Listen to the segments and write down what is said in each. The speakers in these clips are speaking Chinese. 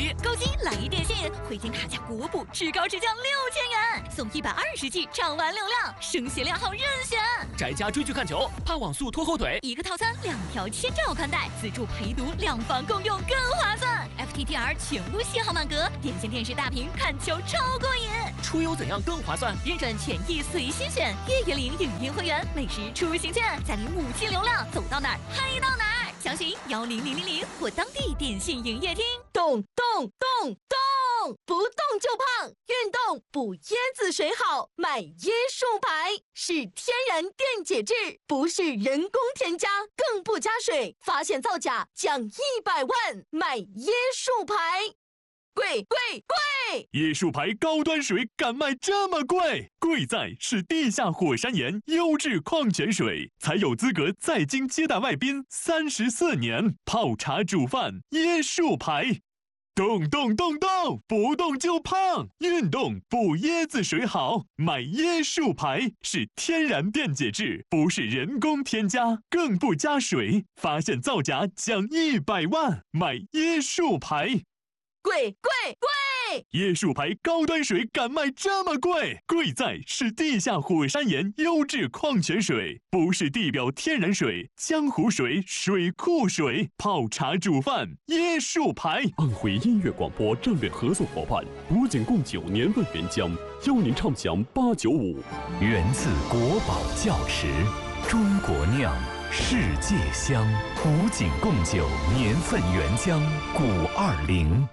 之购金来电信，回金卡价国补至高至降6000元，送120G 畅玩流量，声协量号任选。 宅家追剧看球，怕网速拖后腿， 一个套餐2条千兆宽带，自助陪读，2方共用更划算。FTTR 全部信号满格，电线电视大屏看球超过瘾。 出游怎样更划算？ 运转权益随心选，月月领影音会员，每时出行券，再领5G流量，走到哪儿嗨到哪儿。详询10000或当地电信营业厅。 动动动动，不动就胖，运动补椰子水好，买椰树牌是天然电解质，不是人工添加，更不加水，发现造假奖100万，买椰树牌。贵！ 椰树牌高端水敢卖这么贵？贵在是地下火山岩优质矿泉水，才有资格在京接待外宾34年。泡茶煮饭，椰树牌。动动动动，不动就胖，运动补椰子水好，买椰树牌是天然电解质，不是人工添加，更不加水，发现造假奖100万，买椰树牌。 贵！ 椰树牌高端水敢卖这么贵？贵在是地下火山岩优质矿泉水，不是地表天然水、江湖水、水库水。泡茶煮饭，椰树牌。 安徽音乐广播战略合作伙伴古井贡酒年份原浆，邀您畅享895。 源自国宝窖池，中国酿，世界香。古井贡酒年份原浆520。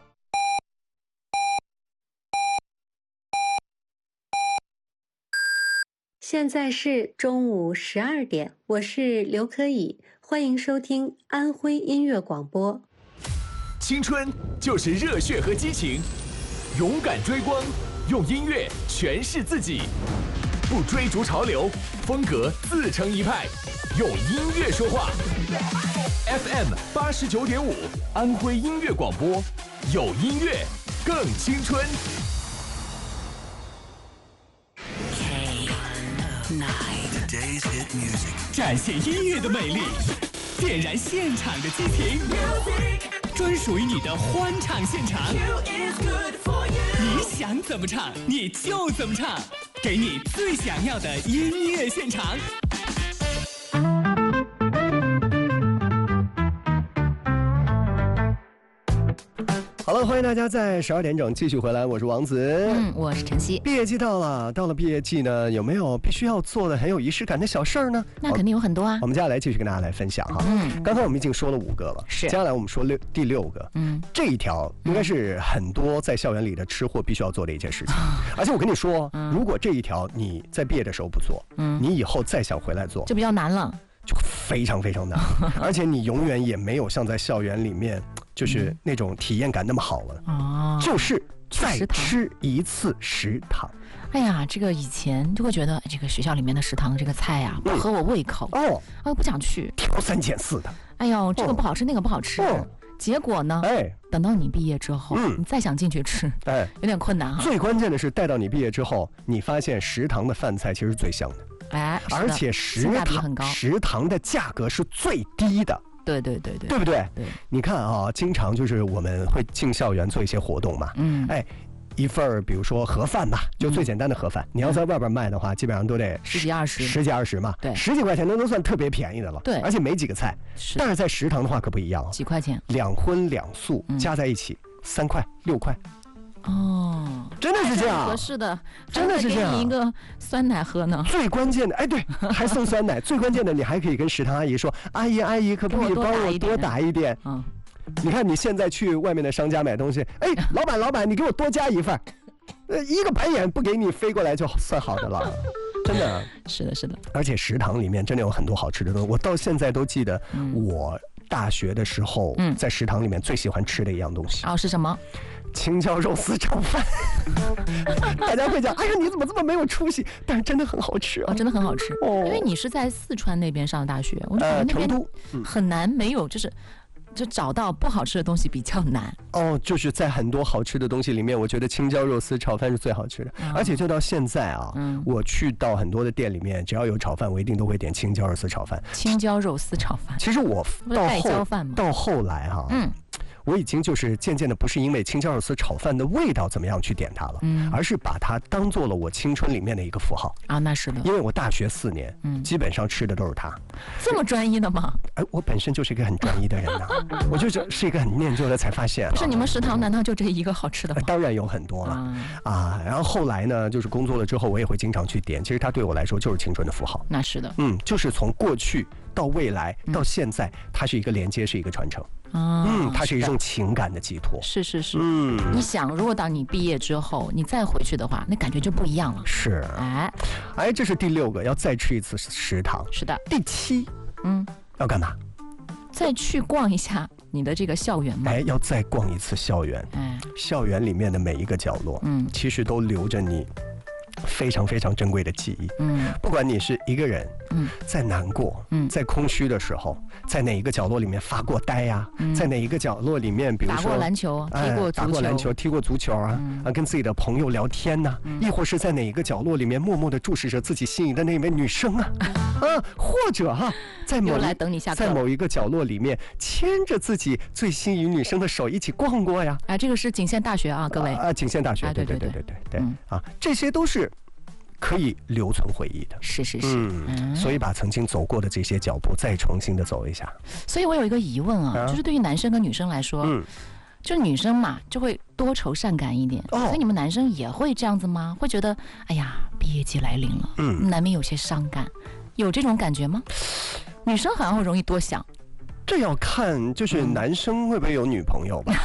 现在是中午12点，我是刘可以，欢迎收听安徽音乐广播。 青春就是热血和激情，勇敢追光，用音乐诠释自己，不追逐潮流，风格自成一派，用音乐说话。FM 89.5，安徽音乐广播，有音乐更青春。 展现音乐的美丽，点燃现场的激情，专属于你的欢唱现场。你想怎么唱，你就怎么唱，给你最想要的音乐现场。 好了，欢迎大家在12点整继续回来，我是王子， 我是晨曦。 毕业季到了，到了毕业季呢，有没有必须要做的很有仪式感的小事儿呢？ 那肯定有很多啊。 我们接下来继续跟大家来分享哈。刚才我们已经说了5个了， 是。 接下来我们说第6个。这一条应该是很多在校园里的吃货必须要做的一件事情。而且我跟你说，如果这一条你在毕业的时候不做，你以后再想回来做， 就比较难了。 就非常非常难，而且你永远也没有像在校园里面就是那种体验感那么好了。就是再吃一次食堂。 哎呀，这个以前就会觉得这个学校里面的食堂这个菜呀不合我胃口，不想去， 挑3拣4的。 哎呦，这个不好吃，那个不好吃。结果呢？等到你毕业之后，你再想进去吃，有点困难哈。 最关键的是，待到你毕业之后，你发现食堂的饭菜其实最香的。而且食堂的价格是最低的。 对不对？你看啊，经常就是我们会进校园做一些活动嘛。一份比如说盒饭吧，就最简单的盒饭，你要在外边卖的话，基本上都得 10几20 嘛。 对 ，10几块钱那都算特别便宜的了。 对， 而且没几个菜。但是在食堂的话可不一样， 几块钱 ，2荤2素加在一起3块6块。真的是这样， 合适的， 真的是这样。 给你一个酸奶喝呢。 最关键的，对，还送酸奶。最关键的，你还可以跟食堂阿姨说：“阿姨，可不可以帮我多打一点？”你看你现在去外面的商家买东西，老板，你给我多加一份，一个白眼不给你飞过来就算好的了。真的是的。 而且食堂里面真的有很多好吃的东西，我到现在都记得我大学的时候在食堂里面最喜欢吃的一样东西。 是什么？ 青椒肉丝炒饭。大家会讲，哎呀，你怎么这么没有出息？但是真的很好吃啊， 真的很好吃。因为你是在四川那边上的大学，我觉得那边很难没有就找到不好吃的东西比较难。 就是在很多好吃的东西里面，我觉得青椒肉丝炒饭是最好吃的。而且就到现在啊，我去到很多的店里面，只要有炒饭，我一定都会点青椒肉丝炒饭。 青椒肉丝炒饭。 其实我到后来哈， 我已经就是渐渐的不是因为青椒肉丝炒饭的味道怎么样去点它了，而是把它当做了我青春里面的一个符号啊。那是的， 因为我大学4年，基本上吃的都是它。 这么专一的吗？ 我本身就是一个很专一的人呐，我就是一个很念旧的，才发现不是你们食堂难道就这一个好吃的吗？ 当然有很多了然后后来呢，就是工作了之后，我也会经常去点。其实它对我来说就是青春的符号。 那是的， 就是从过去到未来到现在，它是一个连接，是一个传承。它是一种情感的寄托。 是。你想，如果当你毕业之后，你再回去的话，那感觉就不一样了。 是。这是第6个，要再吃一次食堂。 是的。 第7，要干嘛？ 再去逛一下你的这个校园吗？ 要再逛一次校园。校园里面的每一个角落，其实都留着你非常非常珍贵的记忆。不管你是一个人，在难过，在空虚的时候，在哪一个角落里面发过呆呀，在哪一个角落里面，比如说打过篮球， 打过篮球，踢过足球跟自己的朋友聊天呐，亦或是在哪一个角落里面默默地注视着自己心仪的那位女生或者在某一个角落里面牵着自己最心仪女生的手一起逛过呀。 这个是景县大学各位景县大学，对，这些都是可以留存回忆的。 是。 所以把曾经走过的这些脚步再重新的走一下。 所以我有一个疑问就是对于男生跟女生来说，就女生嘛就会多愁善感一点，所以你们男生也会这样子吗？会觉得哎呀毕业季来临了，难免有些伤感，有这种感觉吗？女生好像会容易多想。 这要看就是男生会不会有女朋友吧。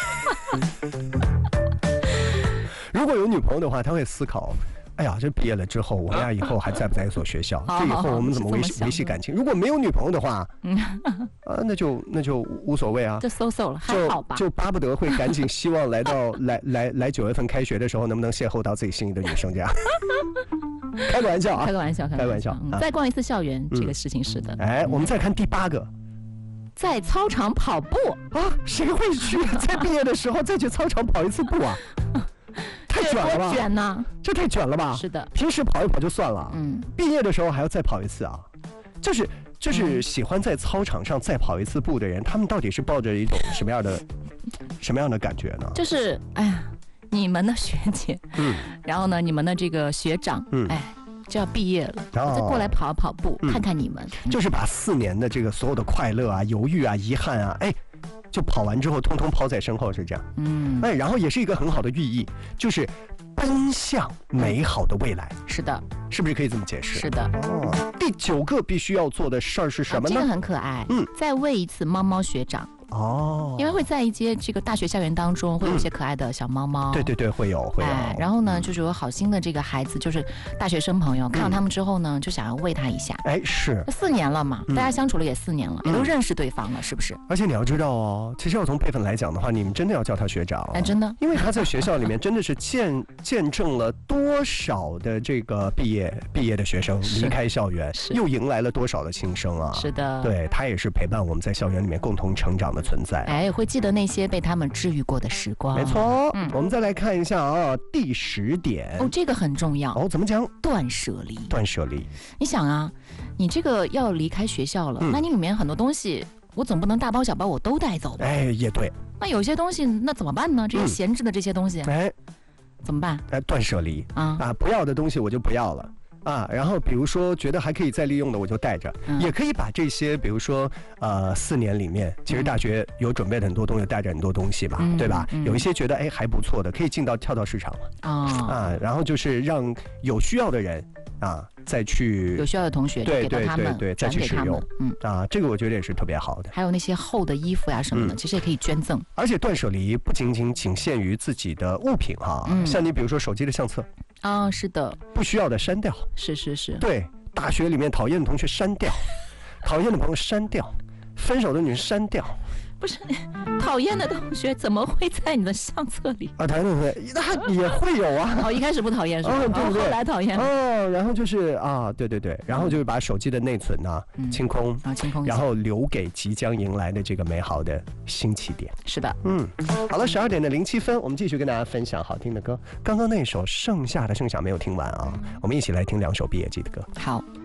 如果有女朋友的话，他会思考，哎呀，这毕业了之后，我们俩以后还在不在一所学校？这以后我们怎么维系感情？如果没有女朋友的话，那就无所谓啊， 就搜了，还好吧？ 就巴不得会赶紧希望来到来9月份开学的时候，能不能邂逅到自己心仪的女生这样？开个玩笑啊！ 开个玩笑。再逛一次校园，这个事情是的。 我们再看第8个。 在操场跑步谁会去在毕业的时候再去操场跑一次步啊？太卷了吧！ 多卷呢？ 这太卷了吧？ 是的， 平时跑一跑就算了，毕业的时候还要再跑一次啊！就是喜欢在操场上再跑一次步的人，他们到底是抱着一种什么样的感觉呢？ 就是你们的学姐，然后呢，你们的这个学长，就要毕业了，再过来跑步，看看你们， 就是把4年的这个所有的快乐犹豫遗憾就跑完之后通通抛在身后，是这样。然后也是一个很好的寓意，就是奔向美好的未来。 是的， 是不是可以这么解释？ 是的。 第9个必须要做的事儿是什么呢？ 这个很可爱。再喂一次猫猫学长。因为会在一些这个大学校园当中，会有一些可爱的小猫猫。 对，会有。 然后呢，就是有好心的这个孩子，就是大学生朋友，看到他们之后呢，就想要喂他一下。 是。 4年了嘛，大家相处了也4年了，也都认识对方了，是不是？ 而且你要知道其实要从辈分来讲的话，你们真的要叫他学长。 真的， 因为他在学校里面真的是见证了多少的这个毕业的学生离开校园，又迎来了多少的新生啊！ 是的， 对，他也是陪伴我们在校园里面共同成长的存在。 会记得那些被他们治愈过的时光。 没错。我们再来看一下第10点。 这个很重要。 怎么讲？ 断舍离。 你想你这个要离开学校了，那你里面很多东西，我总不能大包小包我都带走吧？ 也对。 那有些东西那怎么办呢？这些闲置的这些东西，怎么办？ 断舍离不要的东西我就不要了。然后比如说觉得还可以再利用的我就带着，也可以把这些比如说4年里面，其实大学有准备的很多东西，带着很多东西吧，对吧？有一些觉得还不错的，可以跳到市场了然后就是让有需要的人再去有需要的同学给到他们， 再去使用。这个我觉得也是特别好的。 还有那些厚的衣服呀什么的，其实也可以捐赠。 而且断舍离不仅限于自己的物品像你比如说手机的相册是的， 不需要的删掉。 是。 对，大学里面讨厌的同学删掉，讨厌的朋友删掉，分手的女人删掉。 不是，讨厌的同学怎么会在你的相册里？ 讨厌的同学那也会有一开始不讨厌是吧？对不对？后来讨厌然后就是对，然后就是把手机的内存清空然后留给即将迎来的这个美好的新起点。 是的。 好了，12点07分，我们继续跟大家分享好听的歌。刚刚那首《盛夏的盛夏》没有听完我们一起来听2首毕业季的歌。 好。